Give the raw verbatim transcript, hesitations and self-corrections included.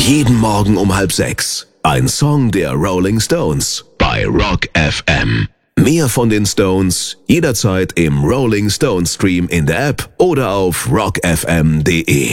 Jeden Morgen um halb sechs. Ein Song der Rolling Stones bei Rock F M. Mehr von den Stones jederzeit im Rolling Stone Stream in der App oder auf rock f m punkt de.